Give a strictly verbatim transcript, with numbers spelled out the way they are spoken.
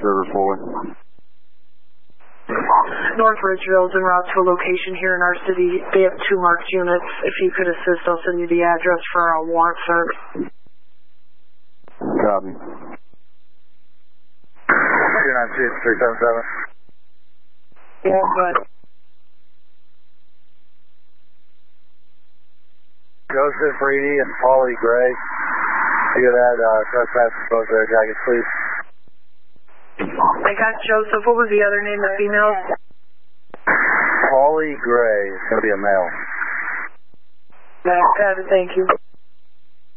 River Fully. North Ridgeville is en route to a location here in our city. They have two marked units. If you could assist, I'll send you the address for a warrant search. Copy. two nine two, three seven seven. Yeah, good. Joseph Reedy and Paulie Gray. You could add uh, trespass to both their jackets, please. I got Joseph. What was the other name, the female? Paulie Gray is going to be a male. Got it, thank you.